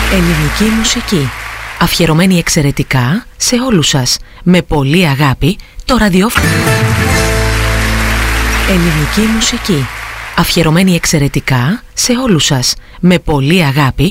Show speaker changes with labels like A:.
A: Ελληνική μουσική. Αφιερωμένη εξαιρετικά σε όλους σας. Με πολύ αγάπη το ραδιόφωνο. Ελληνική μουσική. Αφιερωμένη εξαιρετικά σε όλους σας. Με πολύ αγάπη